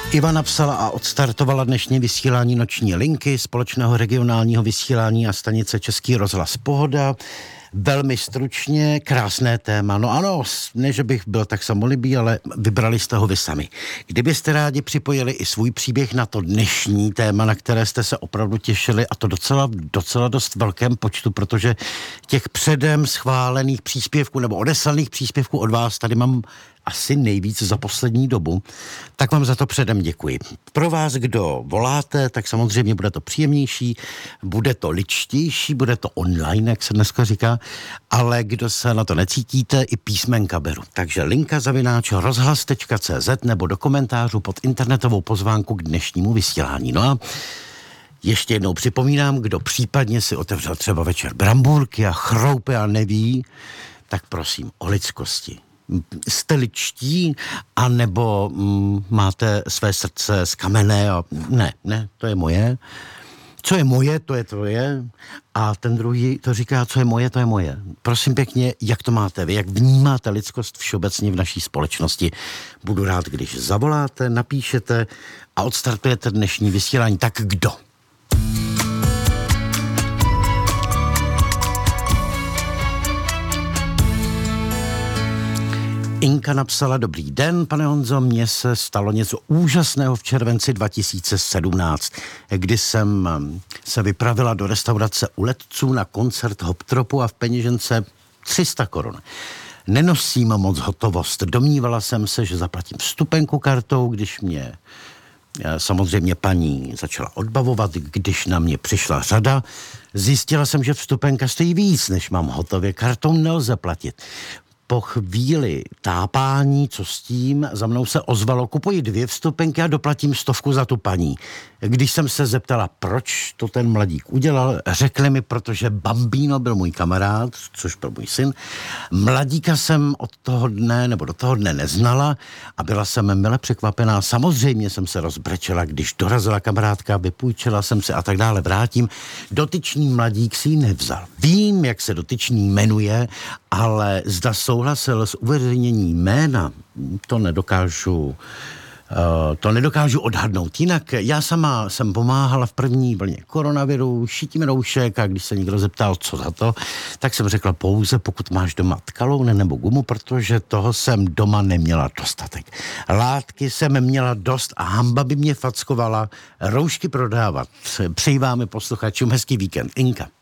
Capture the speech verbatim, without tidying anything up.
Iva napsala a odstartovala dnešní vysílání Noční linky společného regionálního vysílání a stanice Český rozhlas Pohoda. Velmi stručně, krásné téma. No ano, ne, že bych byl tak samolibý, ale vybrali jste ho vy sami. Kdybyste rádi připojili i svůj příběh na to dnešní téma, na které jste se opravdu těšili, a to docela, docela dost velkém počtu, protože těch předem schválených příspěvků nebo odeslaných příspěvků od vás tady mám asi nejvíc za poslední dobu, tak vám za to předem děkuji. Pro vás, kdo voláte, tak samozřejmě bude to příjemnější, bude to ličtější, bude to online, jak se dneska říká, ale kdo se na to necítíte, i písmenka beru. Takže linka zavináč rozhlas tečka cé zet nebo do komentářů pod internetovou pozvánku k dnešnímu vysílání. No a ještě jednou připomínám, kdo případně si otevřel třeba večer brambůrky a chroupe a neví, tak prosím o lidskosti. Jste ličtí, anebo mm, máte své srdce z kamene a ne, ne, to je moje. Co je moje, to je tvoje. A ten druhý to říká, co je moje, to je moje. Prosím pěkně, jak to máte vy, jak vnímáte lidskost všeobecně v naší společnosti. Budu rád, když zavoláte, napíšete a odstartujete dnešní vysílání. Tak kdo? Inka napsala: dobrý den, pane Honzo, mně se stalo něco úžasného v červenci dva tisíce sedmnáct, kdy jsem se vypravila do restaurace u Letců na koncert Hoptropu a v peněžence tři sta korun. Nenosím moc hotovost. Domnívala jsem se, že zaplatím vstupenku kartou, když mě samozřejmě paní začala odbavovat, když na mě přišla řada. Zjistila jsem, že vstupenka stojí víc, než mám hotově. Kartou nelze platit. Po chvíli tápání, co s tím, za mnou se ozvalo: kupuji dvě vstupenky a doplatím stovku za tu paní. Když jsem se zeptala, proč to ten mladík udělal, řekli mi, protože Bambino byl můj kamarád, což byl můj syn. Mladíka jsem od toho dne, nebo do toho dne neznala a byla jsem mile překvapená. Samozřejmě jsem se rozbrečela, když dorazila kamarádka, vypůjčila jsem se a tak dále. Vrátím. Dotyčný mladík si ji nevzal. Vím, jak se dotyčný jmenuje, ale zda souhlasil s uveřejněním jména, to nedokážu, uh, to nedokážu odhadnout. Jinak já sama jsem pomáhala v první vlně koronaviru, šitím roušek, a když se někdo zeptal, co za to, tak jsem řekla pouze, pokud máš doma tkaloun nebo gumu, protože toho jsem doma neměla dostatek. Látky jsem měla dost a hamba by mě fackovala roušky prodávat. Přeji vám, posluchačům, hezký víkend. Inka.